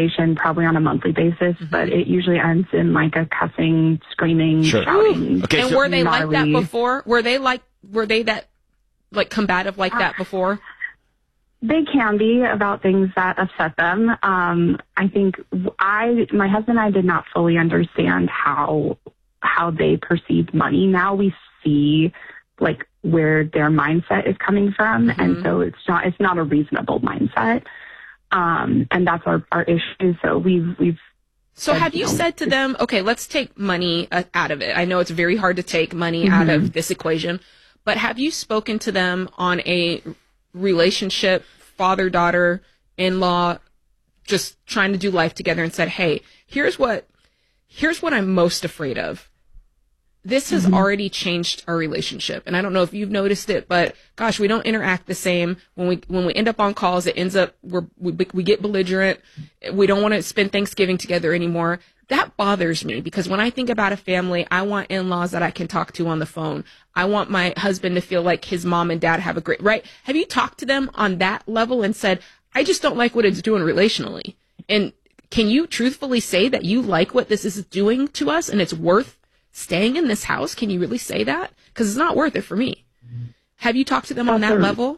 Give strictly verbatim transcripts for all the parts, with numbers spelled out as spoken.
conversation probably on a monthly basis, mm-hmm. but it usually ends in like a cussing, screaming, sure. shouting. Okay, and so were they like gnarly. that before? Were they like, were they that, like, combative like that before? They can be about things that upset them. Um, I think I, my husband and I did not fully understand how, how they perceived money. Now we see like where their mindset is coming from. Mm-hmm. And so it's not, it's not a reasonable mindset. Um, and that's our, our issue. So we've, we've, So said, have you you know, said to them, okay, let's take money uh, out of it. I know it's very hard to take money mm-hmm. out of this equation, but have you spoken to them on a relationship, father, daughter, in-law, just trying to do life together and said, hey, here's what, here's what I'm most afraid of. This has mm-hmm. already changed our relationship. And I don't know if you've noticed it, but gosh, we don't interact the same. When we, when we end up on calls, it ends up, we're, we, we get belligerent. We don't want to spend Thanksgiving together anymore. That bothers me because when I think about a family, I want in-laws that I can talk to on the phone. I want my husband to feel like his mom and dad have a great, right? Have you talked to them on that level and said, I just don't like what it's doing relationally? And can you truthfully say that you like what this is doing to us and it's worth staying in this house? Can you really say that? Because it's not worth it for me. Have you talked to them on that level?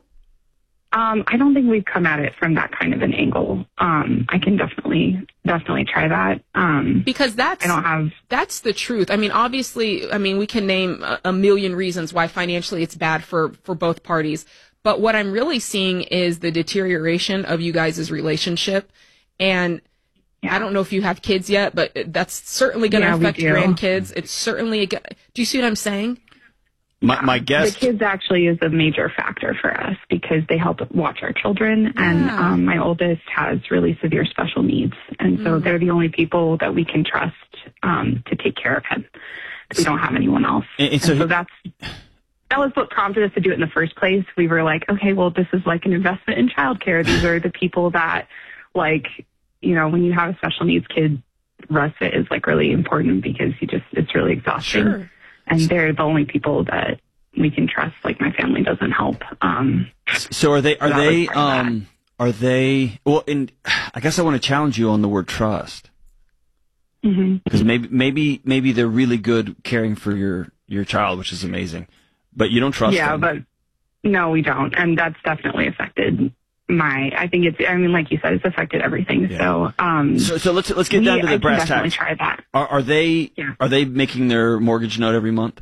Um, I don't think we've come at it from that kind of an angle. Um, I can definitely, definitely try that. Um, because that's, I don't have, that's the truth. I mean, obviously, I mean, we can name a, a million reasons why financially it's bad for, for both parties. But what I'm really seeing is the deterioration of you guys' relationship. And yeah. I don't know if you have kids yet, but that's certainly going to yeah, affect grandkids. It's certainly, a, do you see what I'm saying? My, my guess. The kids actually is a major factor for us because they help watch our children. Yeah. And um, my oldest has really severe special needs. And so mm. they're the only people that we can trust um, to take care of him. We don't have anyone else. And, and so, and so he, that's, that was what prompted us to do it in the first place. We were like, okay, well, this is like an investment in childcare. These are the people that, like, you know, when you have a special needs kid, respite is like really important because you just, it's really exhausting. Sure. And they're the only people that we can trust. Like my family doesn't help. Um, so are they, are they, um, are they, well, and I guess I want to challenge you on the word trust. Mm-hmm. Because maybe, maybe, maybe they're really good caring for your, your child, which is amazing, but you don't trust yeah, them. Yeah, but no, we don't. And that's definitely affected my, I think it's, I mean, like you said, it's affected everything. Yeah. So, um, so, so let's, let's get we, down to the I brass can definitely tacks. try that. Are, are they, yeah. are they making their mortgage note every month?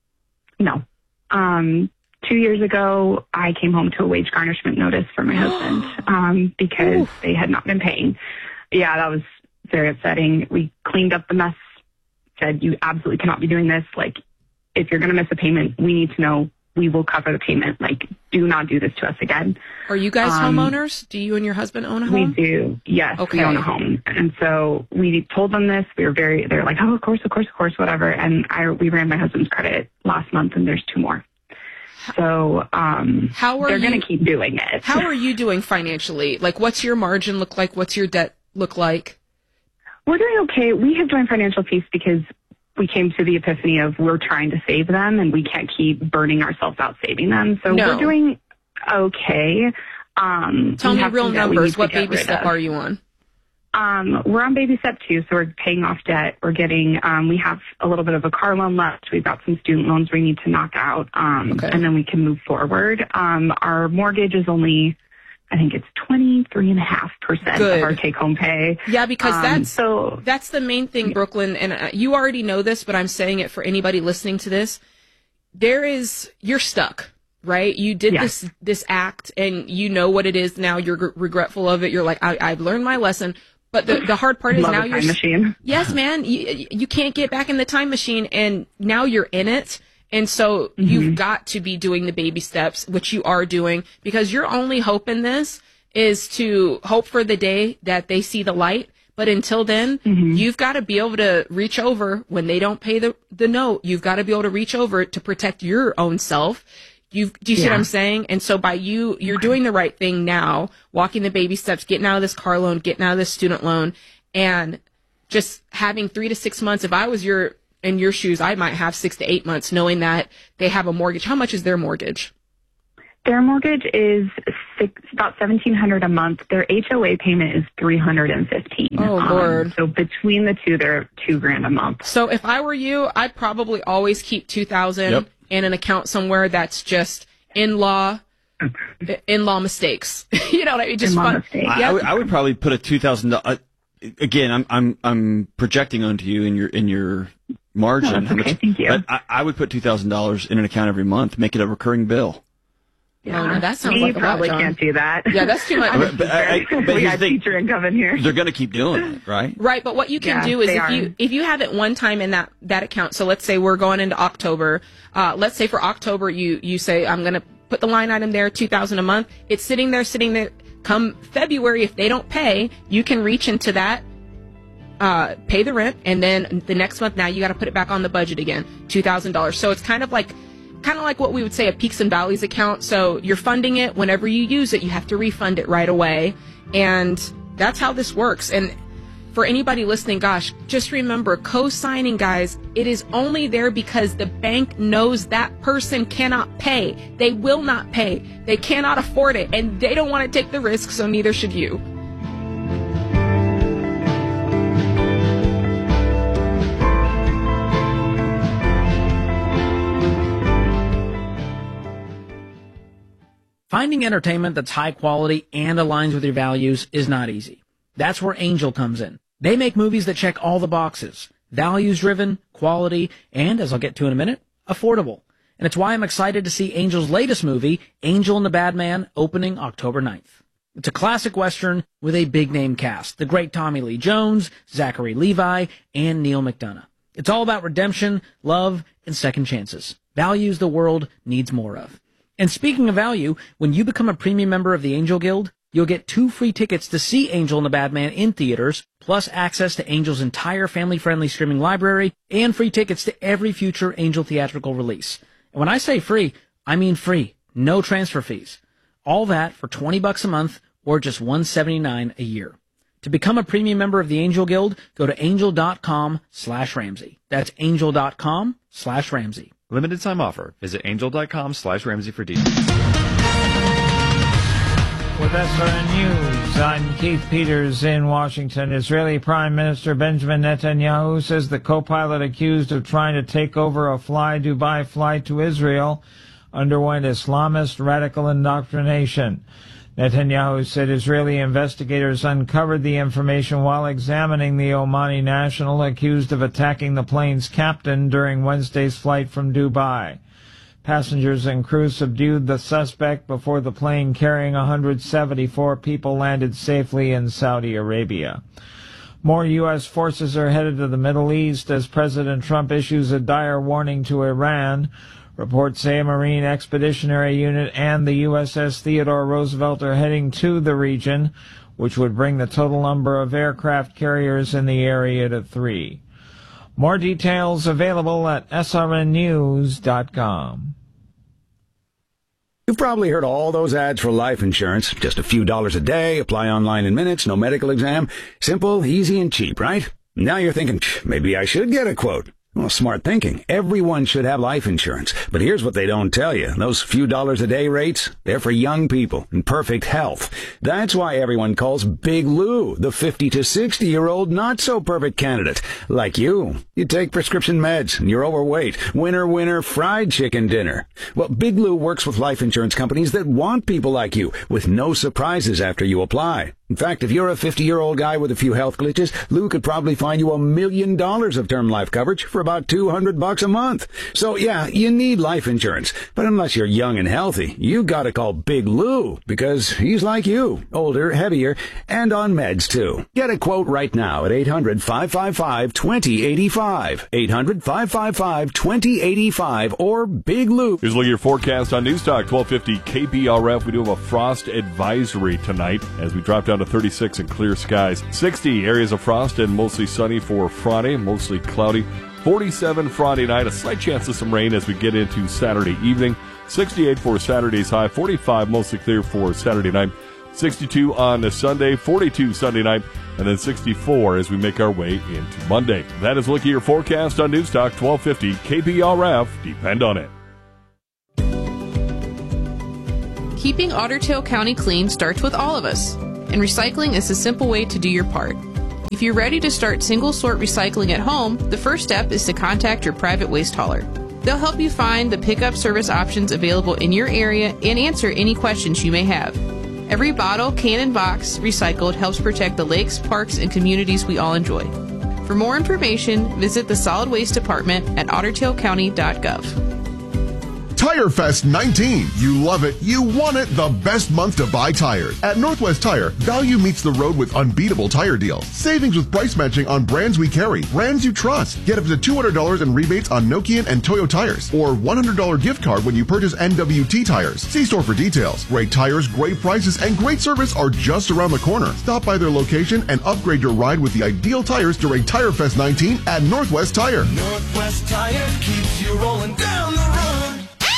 No. Um, two years ago, I came home to a wage garnishment notice from my husband, um, because Oof. they had not been paying. Yeah, that was very upsetting. We cleaned up the mess, said, you absolutely cannot be doing this. Like, if you're going to miss a payment, we need to know. We will cover the payment. Like, do not do this to us again. Are you guys um, homeowners? Do you and your husband own a home? We do. Yes, okay. We own a home. And so we told them this. We were very, they're like, oh, of course, of course, of course, whatever. And I, we ran my husband's credit last month and there's two more. So um, how are they're you, going to keep doing it. How are you doing financially? Like, what's your margin look like? What's your debt look like? We're doing okay. We have joined Financial Peace because we came to the epiphany of we're trying to save them and we can't keep burning ourselves out saving them. So no. we're doing okay. Um, Tell me real numbers. What baby step of. are you on? Um, we're on baby step two, so we're paying off debt. We're getting, um, we have a little bit of a car loan left. We've got some student loans we need to knock out, um, okay. and then we can move forward. Um, our mortgage is only, I think it's twenty-three and a half percent of our take home pay. Yeah, because um, that's, so, that's the main thing, Brooklyn. And uh, you already know this, but I'm saying it for anybody listening to this. There is, you're stuck. Right? You did yes. this, this act and you know what it is now. You're g- regretful of it. You're like, I, I've learned my lesson. But the, the hard part is Love now a you're, time machine. Yes, man, you, you can't get back in the time machine and now you're in it. And so mm-hmm. you've got to be doing the baby steps, which you are doing, because your only hope in this is to hope for the day that they see the light. But until then, mm-hmm. you've got to be able to reach over when they don't pay the, the note. You've got to be able to reach over to protect your own self. You do you see yeah. what I'm saying? And so by you, you're doing the right thing now, walking the baby steps, getting out of this car loan, getting out of this student loan, and just having three to six months. If I was your in your shoes, I might have six to eight months knowing that they have a mortgage. How much is their mortgage? Their mortgage is six, about seventeen hundred a month. Their H O A payment is three hundred fifteen. Oh, um, Lord. So between the two, they're two grand a month. So if I were you, I'd probably always keep two thousand Yep. in an account somewhere that's just in-law, in-law mistakes. You know what I mean? Just In-law fun. mistakes. I, I, would, I would probably put a two thousand. Uh, again, I'm I'm I'm projecting onto you in your in your margin. No, that's how okay. much- Thank you. But I, I would put two thousand dollars in an account every month, make it a recurring bill. Oh, no, that sounds we like a lot, probably John. can't do that. Yeah, that's too much. But, but, I, I, but we here's got the thing. teacher income in here. They're going to keep doing it, right? Right, but what you can Yeah, do is they if are. you if you have it one time in that that account. So let's say we're going into October. Uh, let's say for October you you say I'm going to put the line item there, two thousand a month. It's sitting there, sitting there. Come February, if they don't pay, you can reach into that, uh, pay the rent, and then the next month now you got to put it back on the budget again, two thousand dollars. So it's kind of like. Kind of like what we would say a peaks and valleys account. So you're funding it. Whenever you use it, you have to refund it right away. And that's how this works. And for anybody listening, gosh, just remember co-signing, guys, it is only there because the bank knows that person cannot pay. They will not pay. They cannot afford it. And they don't want to take the risk, so neither should you. Finding entertainment that's high quality and aligns with your values is not easy. That's where Angel comes in. They make movies that check all the boxes. Values-driven, quality, and, as I'll get to in a minute, affordable. And it's why I'm excited to see Angel's latest movie, Angel and the Bad Man, opening October ninth. It's a classic Western with a big-name cast. The great Tommy Lee Jones, Zachary Levi, and Neil McDonough. It's all about redemption, love, and second chances. Values the world needs more of. And speaking of value, when you become a premium member of the Angel Guild, you'll get two free tickets to see Angel and the Bad Man in theaters, plus access to Angel's entire family-friendly streaming library, and free tickets to every future Angel theatrical release. And when I say free, I mean free. No transfer fees. All that for twenty bucks a month or just one hundred seventy-nine dollars a year. To become a premium member of the Angel Guild, go to angel.com slash Ramsey. That's angel.com slash Ramsey. Limited time offer. Visit angel.com slash Ramsey for details. With S R N News, I'm Keith Peters in Washington. Israeli Prime Minister Benjamin Netanyahu says the co-pilot accused of trying to take over a Fly Dubai flight to Israel underwent Islamist radical indoctrination. Netanyahu said Israeli investigators uncovered the information while examining the Omani national accused of attacking the plane's captain during Wednesday's flight from Dubai. Passengers and crew subdued the suspect before the plane carrying one hundred seventy-four people landed safely in Saudi Arabia. More U S forces are headed to the Middle East as President Trump issues a dire warning to Iran. Reports say a Marine Expeditionary Unit and the U S S Theodore Roosevelt are heading to the region, which would bring the total number of aircraft carriers in the area to three. More details available at S R N news dot com. You've probably heard all those ads for life insurance. Just a few dollars a day, apply online in minutes, no medical exam. Simple, easy, and cheap, right? Now you're thinking, maybe I should get a quote. Well, smart thinking. Everyone should have life insurance. But here's what they don't tell you. Those few dollars a day rates, they're for young people in perfect health. That's why everyone calls Big Lou the fifty to sixty-year-old not-so-perfect candidate. Like you. You take prescription meds and you're overweight. Winner, winner, fried chicken dinner. Well, Big Lou works with life insurance companies that want people like you with no surprises after you apply. In fact, if you're a fifty-year-old guy with a few health glitches, Lou could probably find you a million dollars of term life coverage for about two hundred bucks a month. So yeah, you need life insurance. But unless you're young and healthy, you gotta call Big Lou because he's like you, older, heavier, and on meds too. Get a quote right now at eight hundred, five five five, two zero eight five. eight hundred, five five five, two zero eight five or Big Lou. Here's a look at your forecast on Newstalk twelve fifty K P R F. We do have a frost advisory tonight as we drop down to thirty-six and clear skies. sixty areas of frost and mostly sunny for Friday, mostly cloudy. forty-seven Friday night, a slight chance of some rain as we get into Saturday evening. sixty-eight for Saturday's high, forty-five mostly clear for Saturday night. sixty-two on Sunday, forty-two Sunday night, and then sixty-four as we make our way into Monday. That is a look at your forecast on Newstalk twelve fifty K P R F. Depend on it. Keeping Otter Tail County clean starts with all of us, and recycling is a simple way to do your part. If you're ready to start single-sort recycling at home, the first step is to contact your private waste hauler. They'll help you find the pickup service options available in your area and answer any questions you may have. Every bottle, can, and box recycled helps protect the lakes, parks, and communities we all enjoy. For more information, visit the Solid Waste Department at otter tail county dot gov. Tire Fest nineteen. You love it. You want it. The best month to buy tires. At Northwest Tire, value meets the road with unbeatable tire deals. Savings with price matching on brands we carry, brands you trust. Get up to two hundred dollars in rebates on Nokian and Toyo tires, or one hundred dollars gift card when you purchase N W T tires. See store for details. Great tires, great prices, and great service are just around the corner. Stop by their location and upgrade your ride with the ideal tires during Tire Fest nineteen at Northwest Tire. Northwest Tire keeps you rolling down the road.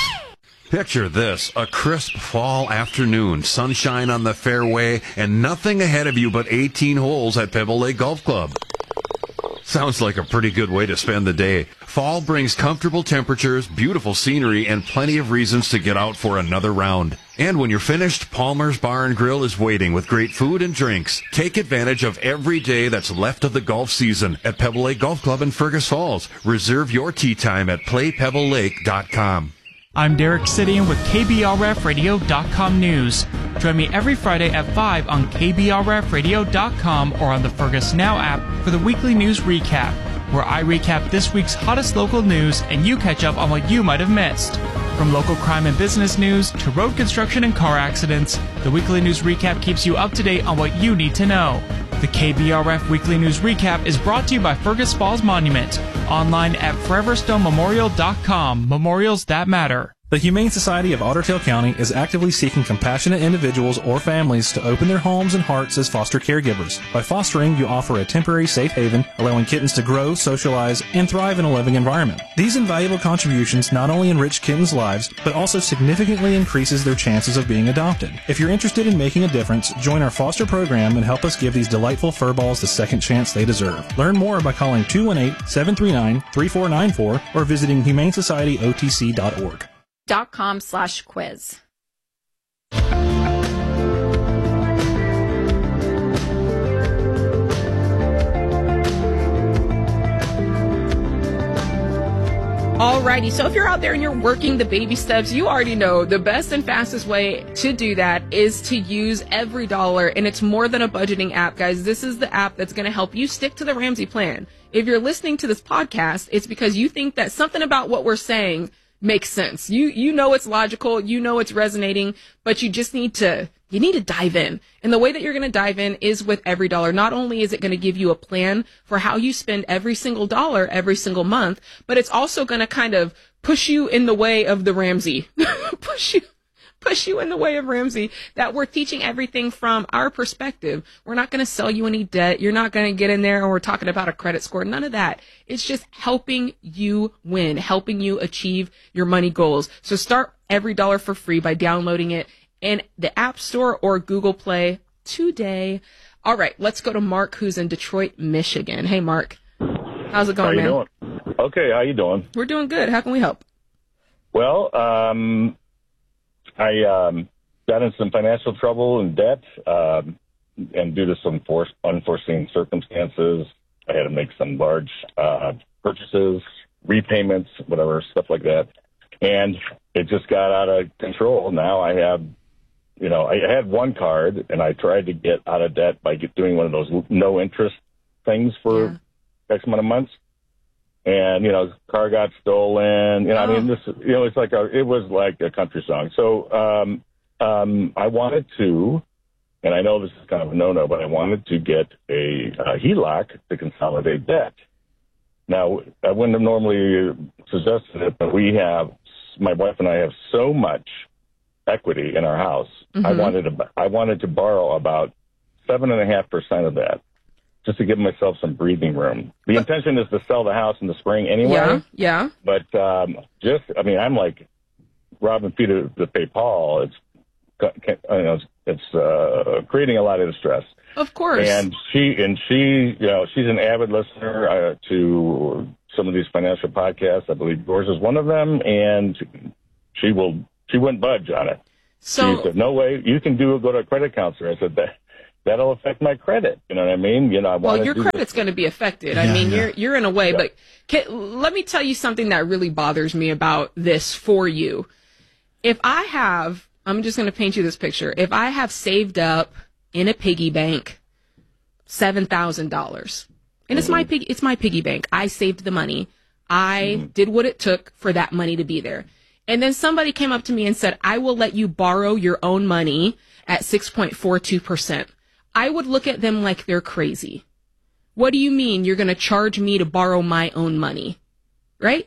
Picture this, a crisp fall afternoon, sunshine on the fairway, and nothing ahead of you but eighteen holes at Pebble Lake Golf Club. Sounds like a pretty good way to spend the day. Fall brings comfortable temperatures, beautiful scenery, and plenty of reasons to get out for another round. And when you're finished, Palmer's Bar and Grill is waiting with great food and drinks. Take advantage of every day that's left of the golf season at Pebble Lake Golf Club in Fergus Falls. Reserve your tee time at play pebble lake dot com. I'm Derek Sidian with K B R F radio dot com News. Join me every Friday at five on K B R F radio dot com or on the Fergus Now app for the weekly news recap, where I recap this week's hottest local news and you catch up on what you might have missed. From local crime and business news to road construction and car accidents, the weekly news recap keeps you up to date on what you need to know. The K B R F Weekly News Recap is brought to you by Fergus Falls Monument, online at forever stone memorial dot com. Memorials that matter. The Humane Society of Otter Tail County is actively seeking compassionate individuals or families to open their homes and hearts as foster caregivers. By fostering, you offer a temporary safe haven, allowing kittens to grow, socialize, and thrive in a loving environment. These invaluable contributions not only enrich kittens' lives, but also significantly increases their chances of being adopted. If you're interested in making a difference, join our foster program and help us give these delightful furballs the second chance they deserve. Learn more by calling two one eight, seven three nine, three four nine four or visiting humane society o t c dot org. dot com slash quiz. Alrighty, so if you're out there and you're working the baby steps, you already know the best and fastest way to do that is to use Every Dollar, and it's more than a budgeting app, guys. This is the app that's going to help you stick to the Ramsey plan. If you're listening to this podcast, it's because you think that something about what we're saying makes sense. You you know it's logical, you know it's resonating, but you just need to you need to dive in. And the way that you're going to dive in is with Every Dollar. Not only is it going to give you a plan for how you spend every single dollar every single month, but it's also going to kind of push you in the way of the Ramsey. push you push you in the way of Ramsey, that we're teaching everything from our perspective. We're not going to sell you any debt. You're not going to get in there and we're talking about a credit score. None of that. It's just helping you win, helping you achieve your money goals. So start Every Dollar for free by downloading it in the App Store or Google Play today. All right, let's go to Mark, who's in Detroit, Michigan. Hey, Mark. How's it going, man? How you man? doing? Okay, how you doing? We're doing good. How can we help? Well, um... I um, got in some financial trouble and debt, um, and due to some forced, unforeseen circumstances, I had to make some large uh, purchases, repayments, whatever, stuff like that. And it just got out of control. Now I have, you know, I had one card, and I tried to get out of debt by get, doing one of those no-interest things for yeah. X amount of months. And, you know, car got stolen. You know, oh. I mean, this, you know, it's like a, it was like a country song. So, um, um, I wanted to, and I know this is kind of a no-no, but I wanted to get a, a H E L O C to consolidate debt. Now, I wouldn't have normally suggested it, but we have, my wife and I have so much equity in our house. Mm-hmm. I wanted to, I wanted to borrow about seven and a half percent of that, just to give myself some breathing room. The intention is to sell the house in the spring anyway. Yeah, yeah. But um, just, I mean, I'm like robbing Peter to pay Paul. It's, you know, it's uh, creating a lot of distress. Of course. And she, and she, you know, she's an avid listener uh, to some of these financial podcasts. I believe yours is one of them, and she will, she wouldn't budge on it. So she said, no way, you can do go to a credit counselor. I said, that that'll affect my credit. You know what I mean? You know, I well, want your to credit's going to be affected. I Yeah, mean, yeah. you're you're in a way, Yeah. but can, let me tell you something that really bothers me about this for you. If I have, I'm just going to paint you this picture. If I have saved up in a piggy bank seven thousand dollars, and it's my pig, it's my piggy bank. I saved the money. I did what it took for that money to be there. And then somebody came up to me and said, I will let you borrow your own money at six point four two percent. I would look at them like they're crazy. What do you mean you're going to charge me to borrow my own money? Right?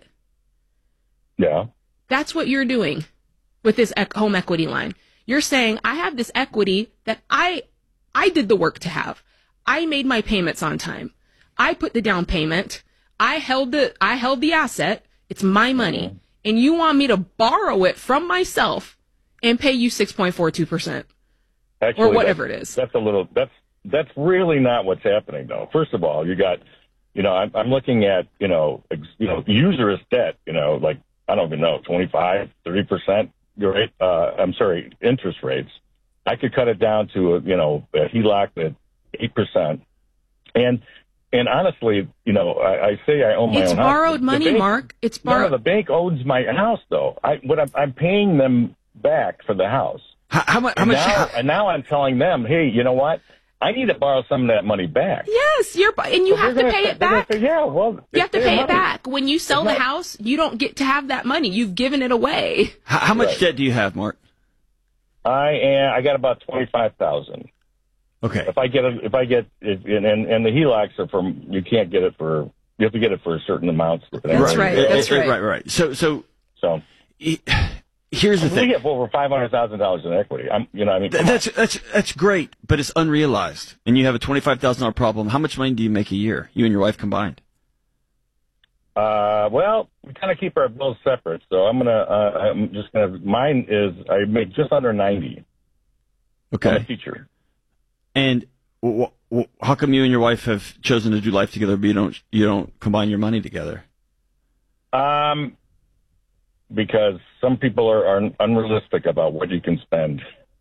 Yeah. That's what you're doing with this ec- home equity line. You're saying, I have this equity that I, I did the work to have. I made my payments on time. I put the down payment. I held the, I held the asset. It's my money. And you want me to borrow it from myself and pay you six point four two percent Actually, or whatever that's- it is. That's a little. That's that's really not what's happening, though. First of all, you got, you know, I'm, I'm looking at, you know, ex, you know, usurious debt. You know, like I don't even know, twenty-five, thirty percent rate. Uh, I'm sorry, interest rates. I could cut it down to a, you know, a H E L O C at eight percent, and and honestly, you know, I, I say I own my It's own house. borrowed The money, bank- Mark. It's No, borrowed. no, the bank owns my house, though. I what I'm, I'm paying them back for the house. How, how much? How and much? Now, and now I'm telling them, hey, you know what? I need to borrow some of that money back. Yes, you're, and you So have they're to gonna pay say- it they're gonna back. say, yeah, well, You have to it's pay their it money. back. When you sell It's the not- house, you don't get to have that money. You've given it away. How, how much Right. debt do you have, Mark? I am. I got about twenty five thousand. Okay. If I get it, if I get it, and and, and the H E L O Cs are from, you can't get it for. You have to get it for certain amounts. That's right. That's Eh, eh, right. Right, right. So, so So e- here's the we thing. have over five hundred thousand dollars in equity. I'm, you know, I mean, Th- come on. That's that's that's great, but it's unrealized. And you have a twenty-five thousand dollar problem. How much money do you make a year, you and your wife combined? Uh, well, we kind of keep our bills separate, so I'm gonna. Uh, I'm just gonna. Mine is I make just under ninety. Okay. I'm a teacher. And w- w- how come you and your wife have chosen to do life together, but you don't you don't combine your money together? Um, because some people are, are unrealistic about what you can spend,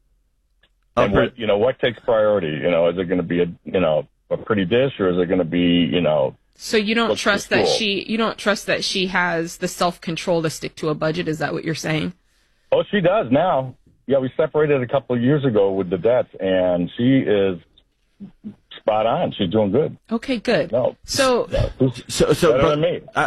Oh, and what you know what takes priority. You know, is it going to be a you know a pretty dish, or is it going to be you know? So you don't What's the trust that school? she, you don't trust that she has the self-control to stick to a budget. Is that what you're saying? Oh, she does now. Yeah, we separated a couple of years ago with the debts, and she is spot on. She's doing good. Okay, good. No, So, So, so better but, than me. uh,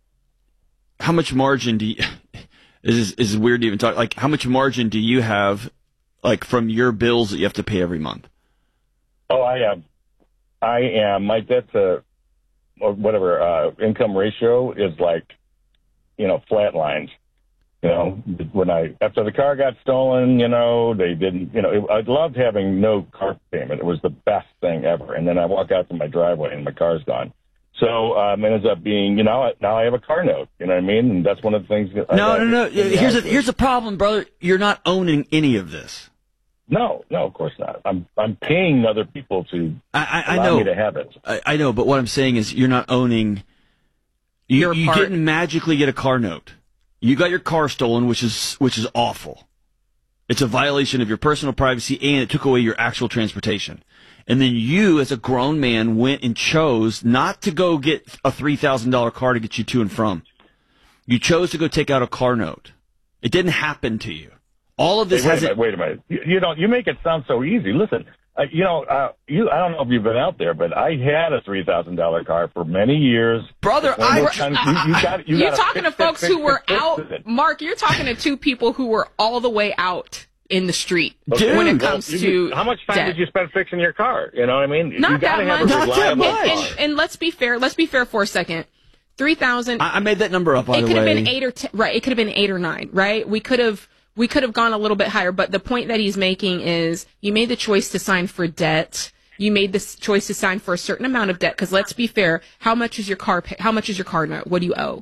how much margin do you? Is is weird to even talk. Like, how much margin do you have, like from your bills that you have to pay every month? Oh, I am. I am. My debt to or whatever uh, income ratio is like, you know, flatlined. You know, when I after the car got stolen, you know, they didn't. You know, it, I loved having no car payment. It was the best thing ever. And then I walk out to my driveway and my car's gone. So um, it ends up being, you know, now I have a car note. You know what I mean? And that's one of the things. That No, I, no, no. I- Here's a, here's the problem, brother. You're not owning any of this. No, no, of course not. I'm I'm paying other people to I, I allow know. me to have it. I, I know, but what I'm saying is you're not owning. You, Your you part. didn't magically get a car note. You got your car stolen, which is which is awful. It's a violation of your personal privacy, and it took away your actual transportation. And then you, as a grown man, went and chose not to go get a three thousand dollar car to get you to and from. You chose to go take out a car note. It didn't happen to you. All of this Hey, wait, a hasn't. minute, wait a minute. You, you know, you make it sound so easy. Listen, uh, you know, uh, you. I don't know if you've been out there, but I had a three thousand dollar car for many years. Brother, One of I- those times- you, you got, you you're gotta talking to fix it, folks fix who it, were fix out. it. Mark, you're talking to two people who were all the way out in the street Dude. when it Well, comes you- to how much time debt. did you spend fixing your car? You know what I mean? Not you gotta that have much. a Not that reliable much. And, car. and, and let's be fair. Let's be fair for a second. Three thousand. I, I made that number up, by It the could have way. been eight or ten. Right. It could have been eight or nine. Right. We could have. We could have gone a little bit higher. But the point that he's making is, you made the choice to sign for debt. You made this choice to sign for a certain amount of debt. Because let's be fair. How much is your car? Pay, how much is your car note? What do you owe?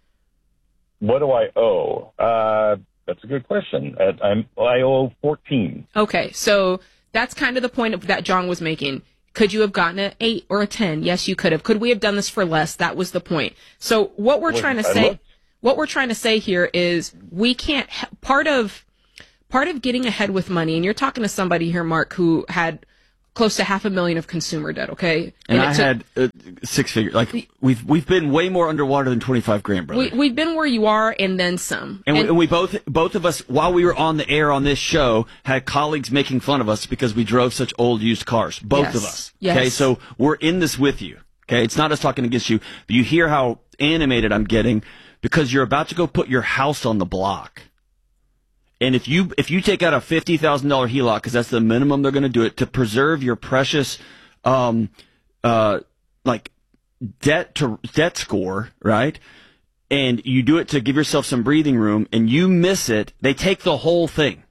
What do I owe? Uh, that's a good question. Uh, I'm, I owe fourteen. Okay, so that's kind of the point of, that John was making. Could you have gotten an eight or a ten? Yes, you could have. Could we have done this for less? That was the point. So what we're Well, trying to I say, looked. what we're trying to say here is we can't. Part of part of getting ahead with money, and you're talking to somebody here, Mark, who had close to half a million of consumer debt, okay? And, and I took, had uh, six figures. Like, we've we've been way more underwater than twenty-five grand, brother. We, we've been where you are and then some. And, and, we, and we both, both of us, while we were on the air on this show, had colleagues making fun of us because we drove such old used cars. Both yes, of us. Yes. Okay, so we're in this with you. Okay, it's not us talking against you, but you hear how animated I'm getting because you're about to go put your house on the block. And if you if you take out a fifty thousand dollars H E L O C, because that's the minimum they're going to do it, to preserve your precious, um, uh, like debt to debt score, right? And you do it to give yourself some breathing room, and you miss it, they take the whole thing.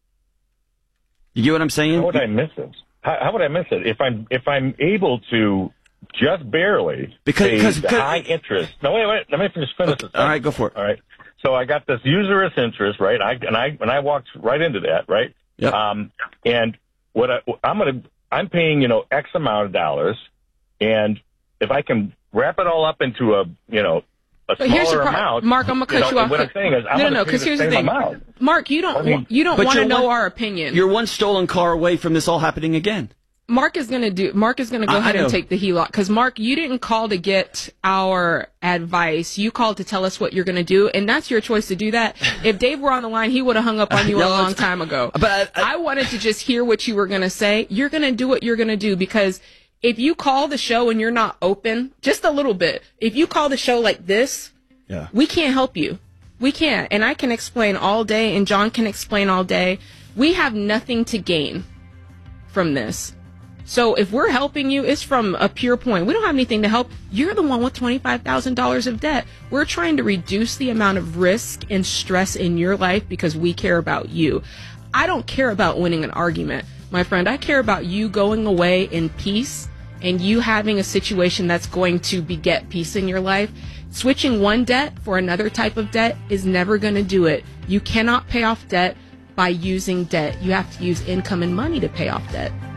You get what I'm saying? How would I miss it? How, how would I miss it if I'm if I'm able to just barely because, pay because, the because, high interest? No, wait, wait. Let me just finish okay, this. All right, go for it. All right. So I got this usurious interest, right? I and I and I walked right into that, right? Yep. Um, and what I, I'm gonna, I'm paying, you know, X amount of dollars, and if I can wrap it all up into a, you know, a but here's smaller your pro- amount, Mark, I'm gonna cut you, know, off. What I'm saying is, I'm no, no, gonna no, pay because the here's the same thing, amount. Mark, you don't, I mean, you don't but want to you're know one- our opinion. You're one stolen car away from this all happening again. Mark is going to do, Mark is going to go I, ahead I and take the H E L O C. Because, Mark, you didn't call to get our advice. You called to tell us what you're going to do, and that's your choice to do that. If Dave were on the line, he would have hung up on you no, a long time ago. But I, I wanted to just hear what you were going to say. You're going to do what you're going to do, because if you call the show and you're not open, just a little bit, if you call the show like this, yeah. we can't help you. We can't. And I can explain all day, and John can explain all day. We have nothing to gain from this. So if we're helping you, it's from a pure point. We don't have anything to help. You're the one with twenty-five thousand dollars of debt. We're trying to reduce the amount of risk and stress in your life because we care about you. I don't care about winning an argument, my friend. I care about you going away in peace and you having a situation that's going to beget peace in your life. Switching one debt for another type of debt is never going to do it. You cannot pay off debt by using debt. You have to use income and money to pay off debt.